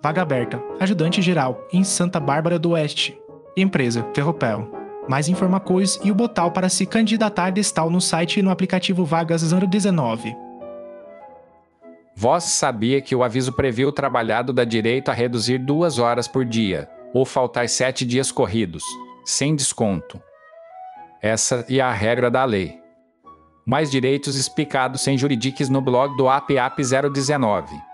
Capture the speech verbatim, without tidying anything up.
Vaga aberta, ajudante geral, em Santa Bárbara do Oeste. Empresa, Ferropel. Mais informações e o botão para se candidatar está no site e no aplicativo Vagas zero dezenove. Vós sabia que o aviso previu o trabalhado dá direito a reduzir duas horas por dia, ou faltar sete dias corridos, sem desconto. Essa é a regra da lei. Mais direitos explicados sem juridiques no blog do A P A P zero dezenove.